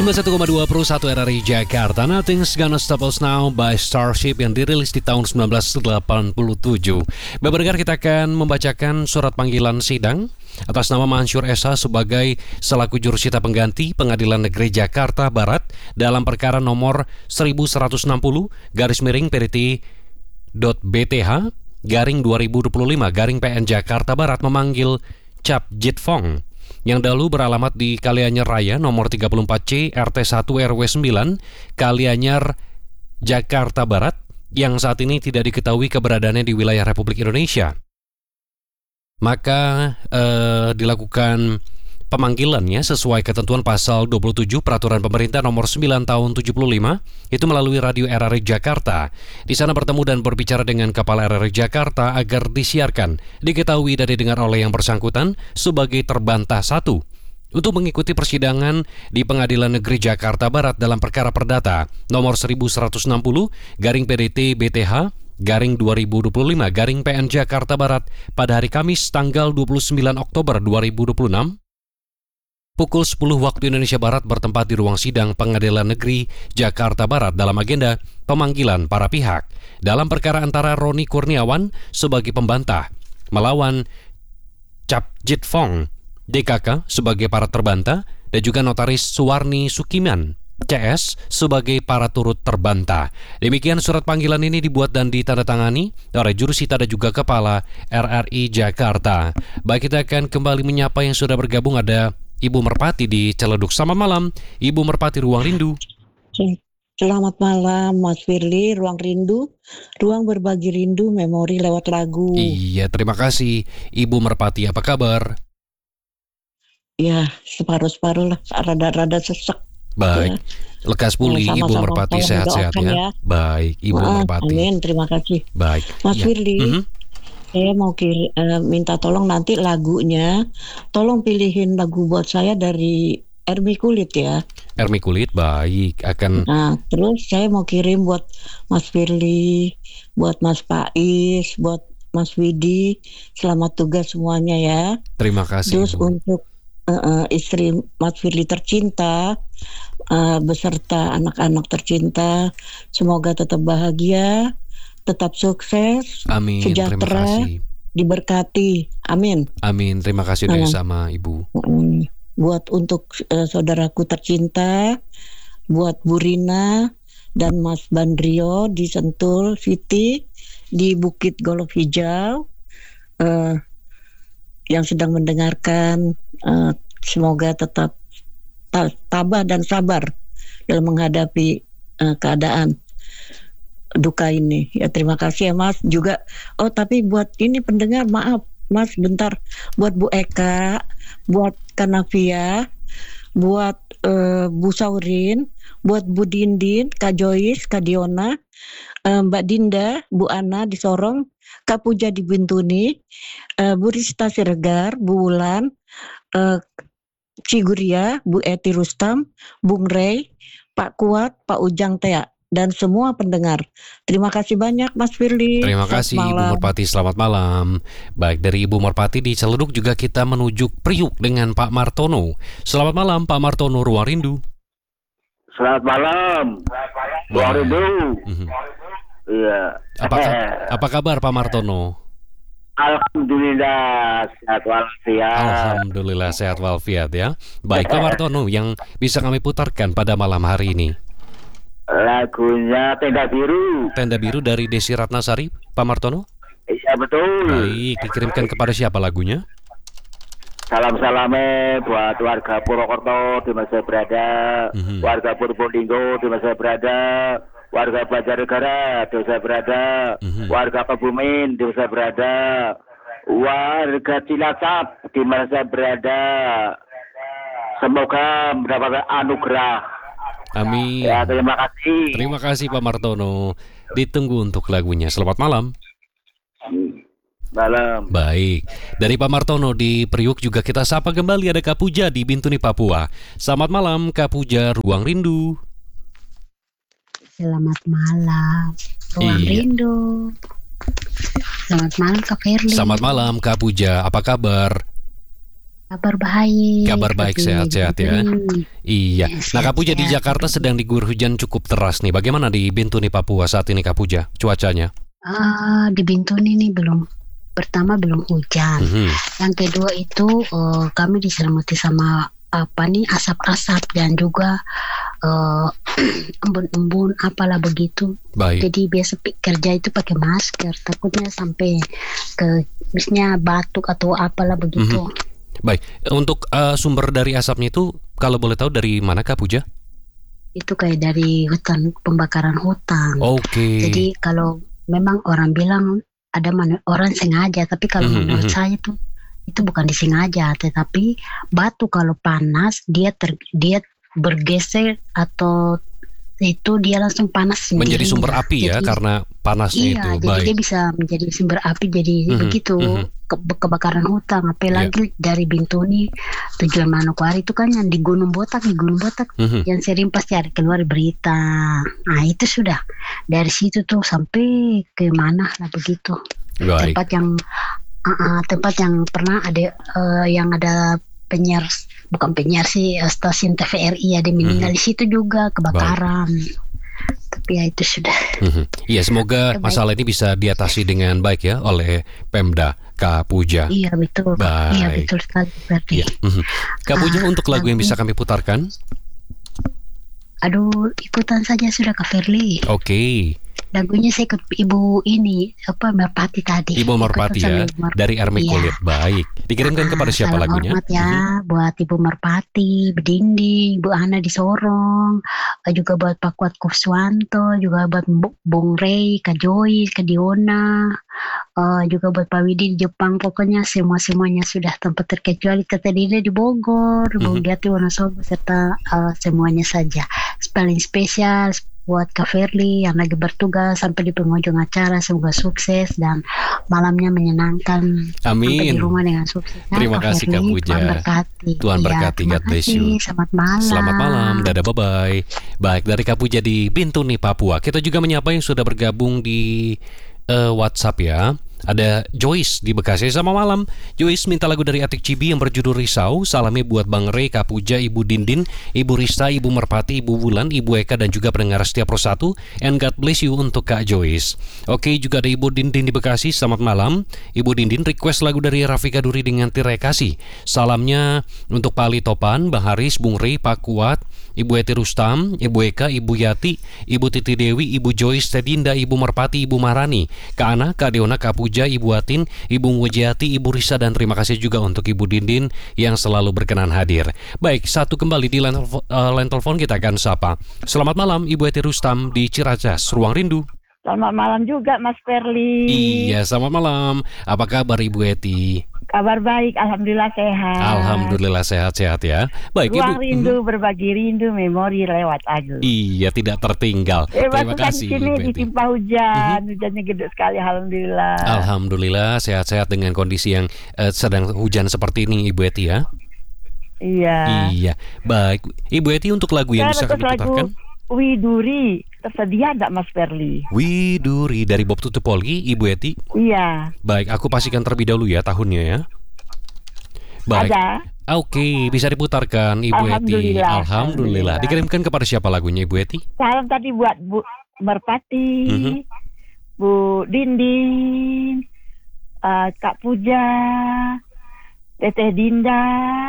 91,2 Pro 1 RRI Jakarta. Nothing's Gonna Stop Us Now by Starship yang dirilis di tahun 1987. Bapak pendengar, kita akan membacakan surat panggilan sidang atas nama Mansur Esa sebagai selaku jurusita pengganti Pengadilan Negeri Jakarta Barat dalam perkara nomor 1110-PDT.BTH/2025/PN Jakarta Barat memanggil Cap Jit Fong yang dahulu beralamat di Kalianyar Raya nomor 34C RT 1 RW 9 Kalianyar Jakarta Barat yang saat ini tidak diketahui keberadaannya di wilayah Republik Indonesia. Maka dilakukan pemanggilannya sesuai ketentuan pasal 27 Peraturan Pemerintah nomor 9 tahun 75 itu melalui radio RRI Jakarta. Di sana bertemu dan berbicara dengan Kepala RRI Jakarta agar disiarkan, diketahui dan didengar oleh yang bersangkutan sebagai terbantah satu untuk mengikuti persidangan di Pengadilan Negeri Jakarta Barat dalam perkara perdata nomor 1110-PDT/BTH/2025/PN Jakarta Barat pada hari Kamis tanggal 29 Oktober 2026 pukul 10 waktu Indonesia Barat bertempat di ruang sidang Pengadilan Negeri Jakarta Barat dalam agenda pemanggilan para pihak dalam perkara antara Roni Kurniawan sebagai pembantah melawan Cap Jit Fong DKK sebagai para terbantah dan juga Notaris Suwarni Sukiman CS sebagai para turut terbantah. Demikian surat panggilan ini dibuat dan ditandatangani oleh jurusita dan juga Kepala RRI Jakarta. Baik, kita akan kembali menyapa yang sudah bergabung. Ada Ibu Merpati di Ciledug. Selamat malam, Ibu Merpati, Ruang Rindu. Selamat malam, Mas Firly, Ruang Rindu, ruang berbagi rindu, memori lewat lagu. Iya, terima kasih, Ibu Merpati. Apa kabar? Ya, separuh-separuh lah, rada-rada sesek. Baik, Ya. lekas pulih, Ibu Merpati, sehat-sehat ya. Baik, Ibu Merpati. Amin, terima kasih. Baik, Mas ya. Firly. Saya mau minta tolong nanti lagunya, tolong pilihin lagu buat saya dari Ermi Kulit ya. Ermi Kulit, baik, akan. Nah, terus saya mau kirim buat Mas Firly, buat Mas Pais, buat Mas Widi, selamat tugas semuanya ya. Terima kasih. Terus Bu. untuk istri Mas Firly tercinta, beserta anak-anak tercinta, semoga tetap bahagia, tetap sukses, Amin, sejahtera, terima kasih. diberkati, amin. Amin, terima kasih dari sama Ibu. Buat untuk saudaraku tercinta, buat Bu Rina dan Mas Bandrio di Sentul City, di Bukit Golok Hijau, yang sedang mendengarkan, semoga tetap tabah dan sabar dalam menghadapi keadaan duka ini. Ya, terima kasih ya Mas. Juga tapi buat ini pendengar, maaf Mas, bentar, buat Bu Eka, buat Kanavia, buat Bu Saurin, buat Bu Dindin, Kak Joyce, Kak Diona, Mbak Dinda, Bu Ana di Sorong, Kak Puja di Bintuni, Bu Rista Siregar, Bu Wulan, Ciguria, Bu Eti Rustam, Bung Rey, Pak Kuat, Pak Ujang Tea, dan semua pendengar. Terima kasih banyak Mas Firly. Terima kasih Ibu Merpati, selamat malam. Baik, dari Ibu Merpati di Ciledug juga kita menuju Priuk dengan Pak Martono. Selamat malam Pak Martono, Ruang Rindu. Selamat malam, Ruang Rindu. Iya. Apa kabar Pak Martono? Alhamdulillah sehat walafiat. Alhamdulillah sehat walafiat ya. Baik Pak Martono, yang bisa kami putarkan pada malam hari ini lagunya Tenda Biru. Tenda Biru dari Desi Ratnasari, Pak Martono? Iya betul. Baik, dikirimkan kepada siapa lagunya? Salam-salamnya buat warga Purwokerto di mana saya berada, warga Purbolinggo di mana saya berada, warga Banjarnegara di mana saya berada, warga Kebumen di mana saya berada, warga Cilacap di mana saya berada. Semoga mendapatkan anugerah. Amin. Ya, terima kasih. Terima kasih Pak Martono. Ditunggu untuk lagunya. Selamat malam. Malam. Baik, dari Pak Martono di Priuk juga kita sapa kembali ada Kak Puja di Bintuni, Papua. Selamat malam Kak Puja, Ruang Rindu. Selamat malam, Ruang Rindu. Selamat malam Kak Firly. Selamat malam Kak Puja, apa kabar? Kabar baik. Kabar baik, tapi sehat-sehat ya. Iya. Yes, Nah, Kak Puja di sehat-sehat. Jakarta sedang diguyur hujan cukup deras nih. Bagaimana di Bintuni, Papua saat ini, Kak Puja, cuacanya? Di Bintuni ini belum. Pertama belum hujan. Mhm. Yang kedua itu kami diselimuti sama asap-asap dan juga embun-embun apalah begitu. Baik. Jadi biasa kerja itu pakai masker, takutnya sampai ke misalnya batuk atau apalah begitu. Baik. Untuk sumber dari asapnya itu kalau boleh tahu dari mana, Kak Puja? Itu kayak dari hutan, pembakaran hutan. Oke. Jadi kalau memang orang bilang ada orang sengaja, tapi kalau menurut saya itu bukan disengaja, tetapi batu kalau panas dia bergeser atau itu dia langsung panas sendiri. Menjadi sumber api ya, karena panasnya itu. Iya, jadi Baik. dia bisa menjadi sumber api, jadi begitu kebakaran hutan. Apalagi dari Bintuni tujuan Manokwari itu kan yang di Gunung Botak, yang sering pasti ada keluar berita. Nah itu sudah dari situ tuh sampai ke mana lah begitu. Baik. Tempat yang pernah ada yang ada penyiar, bukan penyiar sih, stasiun TVRI ada meninggal di situ juga kebakaran. Tapi ya itu sudah. Iya, semoga masalah ini bisa diatasi dengan baik ya oleh Pemda, Kak Puja. Iya betul. Baik. Iya betul sekali berarti. Iya. Kak Puja, untuk lagu yang bisa kami putarkan? Aduh, ikutan saja sudah Kak Firly. Oke. Lagunya saya ikut Ibu ini Merpati tadi. Ibu Merpati ya, dari Ermi Iya. Kulit. Baik. Dikirimkan kepada siapa Salam lagunya? hormat ya buat Ibu Merpati, Bedindi, Ibu Ana di Sorong, juga buat Pak Kuat Kuswanto, juga buat Bung Rey, Kak Joyce, Kak Diona, juga buat Pak Widi di Jepang. Pokoknya semuanya sudah tanpa terkecuali Tete Dida di Bogor, Bung Giati Wonosobo, serta semuanya saja. Paling spesial buat Kak Firly yang lagi bertugas sampai di penghujung acara, semoga sukses dan malamnya menyenangkan. Sampai di Amin. rumah dengan sukses. Terima kasih, Kak Firly, Puja. Tuhan berkati. Tuhan Iya, berkati. terima God bless kasih. you. Selamat malam. Selamat malam, dadah, bye-bye. Baik, dari Kak Puja di Bintuni, Papua. Kita juga menyapa yang sudah bergabung di WhatsApp ya. Ada Joyce di Bekasi. Selamat malam. Joyce minta lagu dari Atik Cibi yang berjudul Risau. Salamnya buat Bang Rey, Kak Puja, Ibu Dindin, Ibu Rista, Ibu Merpati, Ibu Wulan, Ibu Eka, dan juga pendengar setia Pro 1. And God bless you untuk Kak Joyce. Oke, juga ada Ibu Dindin di Bekasi. Selamat malam. Ibu Dindin request lagu dari Rafika Duri dengan Tirai Kasih. Salamnya untuk Pak Ali Topan, Bang Haris, Bung Rey, Pak Kuat, Ibu Eti Rustam, Ibu Eka, Ibu Yati, Ibu Titi Dewi, Ibu Joyce, Tedinda, Ibu Merpati, Ibu Marani, Kak Ana, Kak Deona, Kak Puja, Ibu Atin, Ibu Mujiati, Ibu Risa, dan terima kasih juga untuk Ibu Dindin yang selalu berkenan hadir. Baik, satu kembali di line telepon kita akan sapa. Selamat malam Ibu Eti Rustam di Ciracas, Ruang Rindu. Selamat malam juga Mas Ferly. Iya, selamat malam. Apa kabar Ibu Eti? Kabar baik, alhamdulillah sehat. Alhamdulillah sehat-sehat ya. Baik, Ruang Ibu. rindu, berbagi rindu, memori lewat lagu. Iya, tidak tertinggal. Terima kasih di sini Ibu Eti. ditimpa hujan, hujannya gede sekali, alhamdulillah. Alhamdulillah sehat-sehat dengan kondisi yang sedang hujan seperti ini Ibu Eti ya. Iya. Iya. Baik, Ibu Eti, untuk lagu yang bisa kami lagu putarkan. Widuri, tersedia enggak Mas Ferly? Widuri dari Bob Tutupoli, Ibu Eti. Iya. Baik, aku pastikan terlebih dahulu ya tahunnya ya. Baik. Ada. Oke, bisa diputarkan Ibu Eti. Alhamdulillah. Alhamdulillah. Dikirimkan kepada siapa lagunya Ibu Eti? Salam tadi buat Bu Merpati, Bu Dindin, Kak Puja, Teteh Dinda,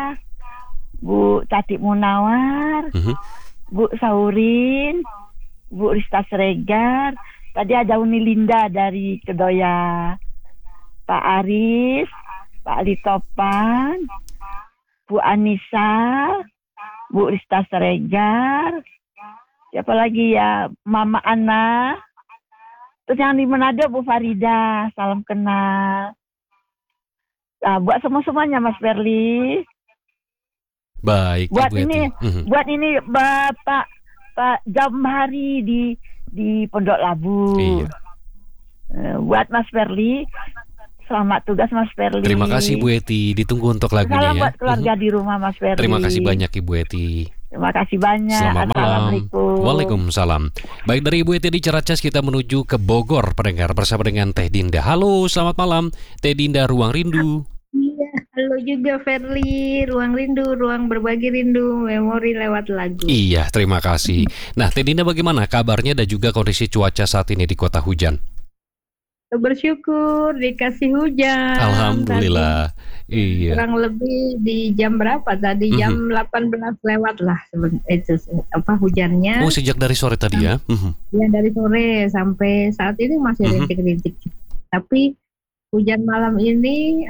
Bu Tati Munawar, Bu Saurin, Bu Rista Sregar, tadi ada Uni Linda dari Kedoya, Pak Aris, Pak Ali Topan, Bu Anissa, Bu Rista Sregar, siapa lagi ya, Mama Ana, terus yang di Manado Bu Farida, salam kenal. Nah, buat semuanya Mas Ferly. Baik, Buat Ibu ini, Eti. buat ini Bapak Pak Jamhari di Pondok Labu. Iya. Buat Mas Ferly, selamat tugas Mas Ferly. Terima kasih Bu Eti. Ditunggu untuk lagunya Salam ya. buat keluarga di rumah Mas Ferly. Terima kasih banyak Ibu Eti. Terima kasih banyak. Selamat malam. Assalamualaikum. Waalaikumsalam. Baik, dari Ibu Eti di Ciracas kita menuju ke Bogor pendengar bersama dengan Teh Dinda. Halo, selamat malam Teh Dinda, Ruang Rindu. Iya, Halo juga Ferli, Ruang Rindu, Ruang Berbagi Rindu, Memori lewat lagu. Iya, terima kasih. Nah, Teh Dinda bagaimana kabarnya dan juga kondisi cuaca saat ini di kota hujan? Bersyukur dikasih hujan. Alhamdulillah. Tadi, Iya. kurang lebih di jam berapa tadi? Jam 18 lewat lah itu hujannya. Oh, sejak dari sore tadi ya? Ya dari sore sampai saat ini masih rintik-rintik. Tapi hujan malam ini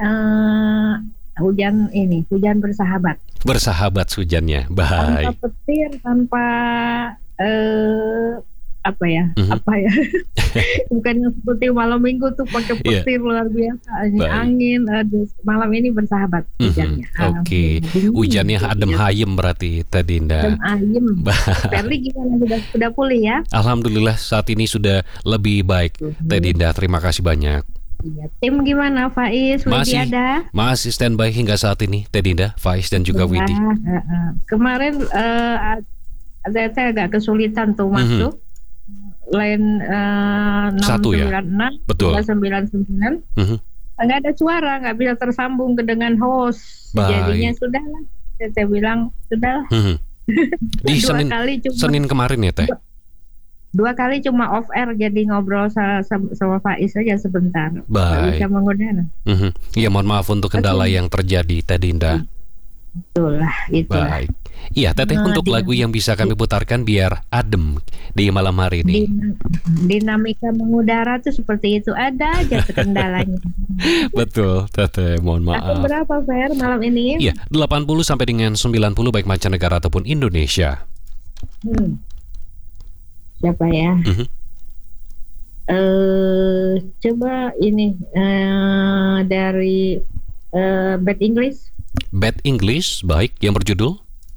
hujan bersahabat. Bersahabat hujannya, baik. Tanpa petir, tanpa apa ya? Bukan seperti malam minggu tuh pakai petir luar biasa, angin. Malam ini bersahabat hujannya. Oke, hujannya adem ayem berarti Teh Dinda. Adem ayem. Ferli gimana, sudah pulih ya? Alhamdulillah saat ini sudah lebih baik Teh Dinda. Terima kasih banyak. Iya, tim gimana Faiz, Widi ada? Masih standby hingga saat ini Teh Dinda, Faiz dan juga Widi. Kemarin saya agak kesulitan tuh masuk. Line 696 betul. 399 nggak ada suara, nggak bisa tersambung dengan host. Jadinya sudahlah, saya bilang sudahlah. Di Senin kemarin ya Teh? 2 kali cuma off air, jadi ngobrol sama Faiz saja sebentar. Baik. Bisa mengundang. Iya, mohon maaf untuk kendala yang terjadi Teh Dinda. Itulah. Baik. Iya, Teteh, untuk lagu yang bisa kami putarkan biar adem di malam hari ini. Dinamika mengudara tuh seperti itu, ada aja kendalanya. Betul, Teteh, mohon maaf. Aku berapa Fer malam ini? Iya, 80 sampai dengan 90 baik mancanegara ataupun Indonesia. Siapa ya? Coba ini dari Bad English. Bad English, baik, yang berjudul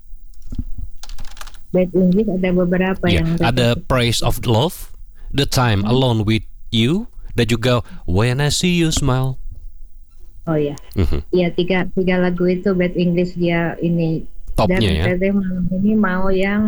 Bad English ada beberapa yang ada Praise of Love, The Time Alone with You, dan juga When I See You Smile. Oh ya, iya tiga lagu itu Bad English dia ini topnya dan ya. Malam ini mau yang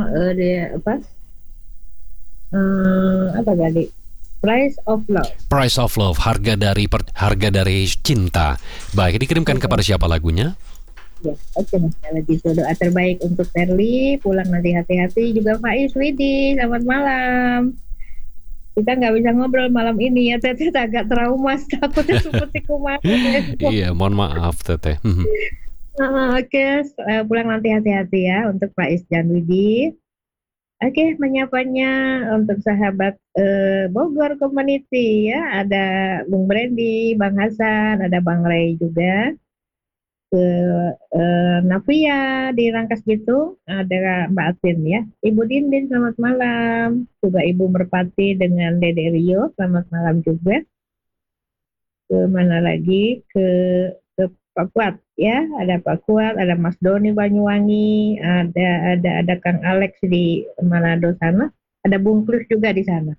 apa tadi? Price of Love. Price of Love, harga dari cinta. Baik, dikirimkan kepada siapa lagunya? Ya, oke, lagi doa terbaik untuk Ferli, pulang nanti hati-hati, juga Faiz, Widi, selamat malam. Kita nggak bisa ngobrol malam ini ya, Teteh agak trauma, takutnya seperti kemarin. Iya, mohon maaf Teteh. Oke, pulang nanti hati-hati ya untuk Faiz dan Widi. Oke, menyapanya untuk sahabat Bogor Community ya, ada Bung Brandy, Bang Hasan, ada Bang Ray juga. Ke Navia di Rangkas Bitung, ada Mbak Atin ya. Ibu Dindin selamat malam. Juga Ibu Merpati dengan Dede Rio selamat malam juga. Ke mana lagi? Ke Pak Kuat ya, ada Pak Kuat, ada Mas Doni Banyuwangi, ada Kang Alex di Manado sana, ada Bung Klus juga di sana.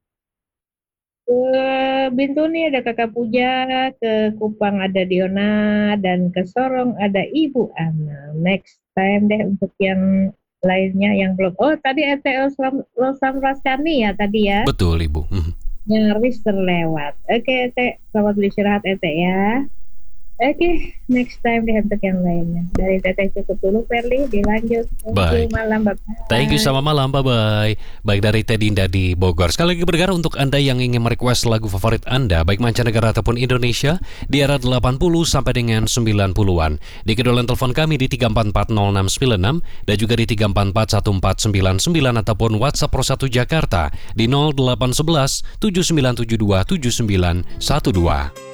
Ke Bintuni ada Kakak Puja, ke Kupang ada Diona, dan ke Sorong ada Ibu Ana. Next time deh untuk yang lainnya yang belum. Oh tadi ETO Losam Rasani ya tadi ya. Betul Ibu. Nyaris terlewat. Oke Ete, selamat beristirahat Ete ya. Oke, next time deh untuk yang lainnya. Dari Teteh cukup dulu, Ferli, dilanjut. Baik. Malam, Bapak. Thank you, sama malam, bye-bye. Baik, dari Teh Dinda di Bogor. Sekali lagi bergerak untuk Anda yang ingin merequest lagu favorit Anda, baik mancanegara ataupun Indonesia, di era 80 sampai dengan 90-an. Di kedulan telepon kami di 3440696 dan juga di 3441499 ataupun WhatsApp Pro 1 Jakarta di 0811 7972 7912.